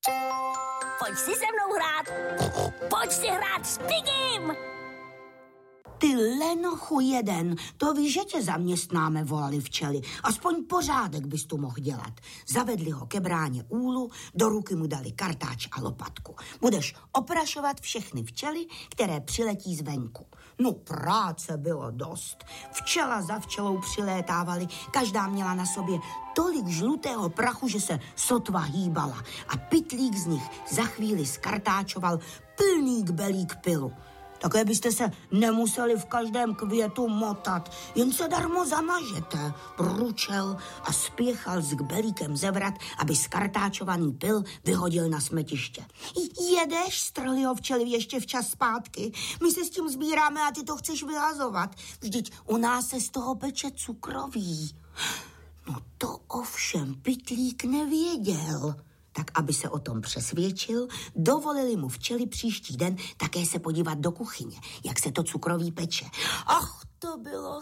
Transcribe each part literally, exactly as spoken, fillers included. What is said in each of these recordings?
Pojď si se mnou hrát. Pojď si hrát s Pigim. Ty lenochu jeden, to víš, že tě zaměstnáme, volali včely. Aspoň pořádek bys tu mohl dělat. Zavedli ho ke bráně úlu, do ruky mu dali kartáč a lopatku. Budeš oprašovat všechny včely, které přiletí zvenku. No práce bylo dost. Včela za včelou přilétávali, každá měla na sobě tolik žlutého prachu, že se sotva hýbala. A pytlík z nich za chvíli skartáčoval plný kbelík pilu. Také byste se nemuseli v každém květu motat, jen se darmo zamažete, pručel a spěchal s kbelíkem zevrat, aby skartáčovaný pil vyhodil na smetiště. Jedeš, strhli ho včely ještě včas zpátky. My se s tím sbíráme a ty to chceš vyhazovat. Vždyť u nás se z toho peče cukroví. No to ovšem pytlík nevěděl. Tak aby se o tom přesvědčil, dovolili mu včely příští den také se podívat do kuchyně, jak se to cukroví peče. Ach, to bylo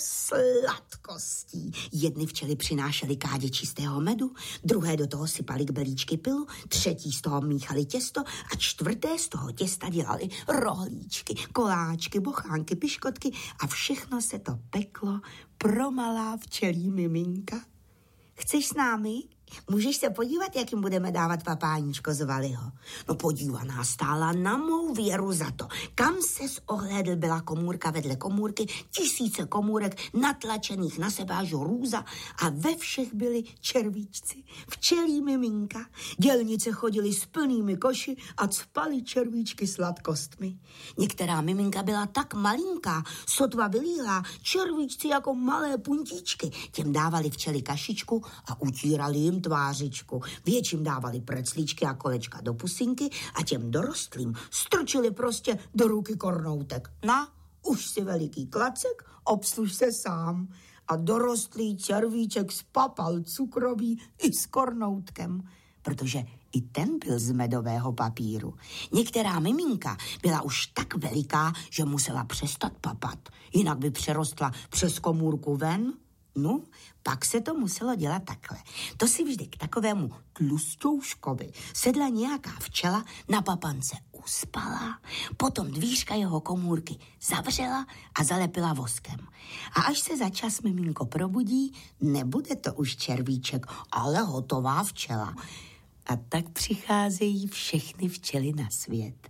sladkostí. Jedny včely přinášely kádě čistého medu, druhé do toho sypali kbelíčky pilu, třetí z toho míchali těsto a čtvrté z toho těsta dělali rohlíčky, koláčky, bochánky, piškotky a všechno se to peklo pro malá včelí miminka. Chceš s námi? Můžeš se podívat, jak jim budeme dávat papáníčko, zvali ho. No podívaná stála na mou věru za to. Kam ses ohlédl, byla komůrka vedle komůrky, tisíce komůrek natlačených na sebe až růza a ve všech byli červíčci, včelí miminka. Dělnice chodili s plnými koši a cpali červíčky sladkostmi. Některá miminka byla tak malinká, sotva vylíhlá, červíčci jako malé puntíčky. Těm dávali včely kašičku a utírali jim tvářičku. Větším dávali preclíčky a kolečka do pusinky a těm dorostlým strčili prostě do ruky kornoutek. Na, už si veliký klacek, obsluž se sám. A dorostlý červíček spapal cukroví i s kornoutkem, protože i ten byl z medového papíru. Některá miminka byla už tak veliká, že musela přestat papat, jinak by přerostla přes komůrku ven. No, pak se to muselo dělat takhle. To si vždy k takovému tlusťouškovi sedla nějaká včela, na papance uspala, potom dvířka jeho komůrky zavřela a zalepila voskem. A až se za čas miminko probudí, nebude to už červíček, ale hotová včela. A tak přicházejí všechny včely na svět.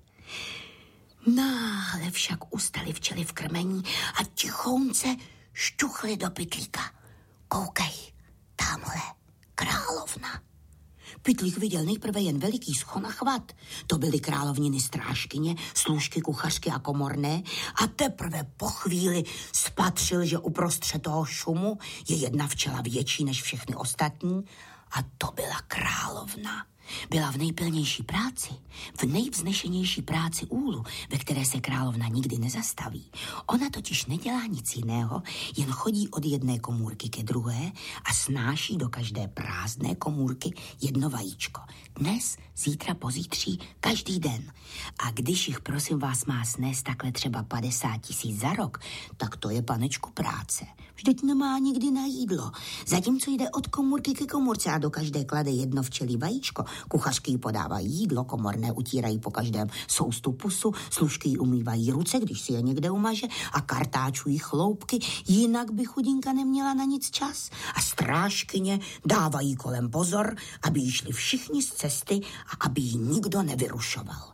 Náhle však ustaly včely v krmení a tichounce šťuchli do pytlíka. Koukej, tamhle, královna. Pytlík viděl nejprve jen veliký schon a chvat. To byly královniny strážkyně, služky, kuchařky a komorné a teprve po chvíli spatřil, že uprostřed toho šumu je jedna včela větší než všechny ostatní a to byla královna. Byla v nejpilnější práci, v nejvznešenější práci úlu, ve které se královna nikdy nezastaví. Ona totiž nedělá nic jiného, jen chodí od jedné komůrky ke druhé a snáší do každé prázdné komůrky jedno vajíčko. Dnes, zítra, pozítří, každý den. A když jich, prosím vás, má snést takhle třeba padesát tisíc za rok, tak to je, panečku, práce. Vždyť nemá nikdy na jídlo. Zatímco jde od komůrky ke komůrce a do každé klade jedno včelí vajíčko, kuchařky jí podávají jídlo, komorné utírají po každém soustu pusu, služky jí umývají ruce, když si je někde umaže a kartáčují chloupky, jinak by chudinka neměla na nic čas. A strážkyně dávají kolem pozor, aby jí šli všichni z cesty a aby jí nikdo nevyrušoval.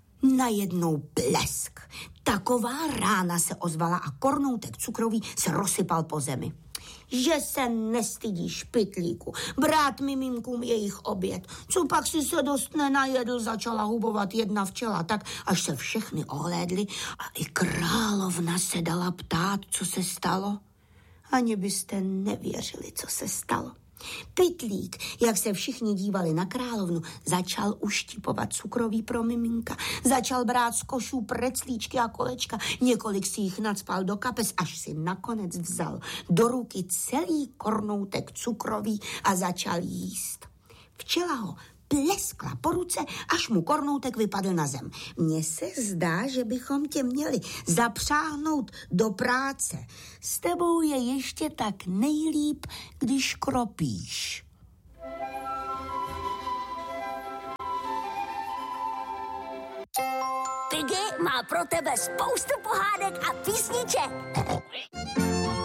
Najednou blesk. Taková rána se ozvala a kornoutek cukrový se rozsypal po zemi. Že se nestydíš, pytlíku, brát miminkům jejich oběd. Co pak si se dost nenajedl, začala hubovat jedna včela, tak až se všechny ohlédli a i královna se dala ptát, co se stalo. Ani byste nevěřili, co se stalo. Pytlík, jak se všichni dívali na královnu, začal uštipovat cukroví pro miminka. Začal brát z košů preclíčky a kolečka. Několik si jich nacpal do kapes, až si nakonec vzal do ruky celý kornoutek cukroví a začal jíst. Včela ho pleskla po ruce, až mu kornoutek vypadl na zem. Mně se zdá, že bychom tě měli zapřáhnout do práce. S tebou je ještě tak nejlíp, když kropíš. Piggy má pro tebe spoustu pohádek a písniček.